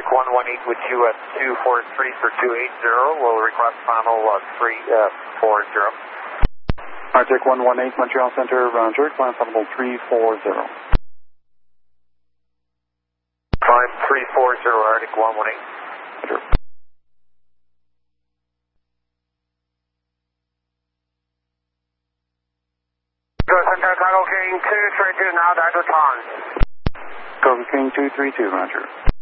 Arctic 118 with you at 243 for 280. We'll request final 340. Arctic 118, Montreal Center, Roger. Climb final 340. Climb 340, Arctic 118. Roger. Center, Cargo King 232, now dial to town. Cargo King 232, Roger.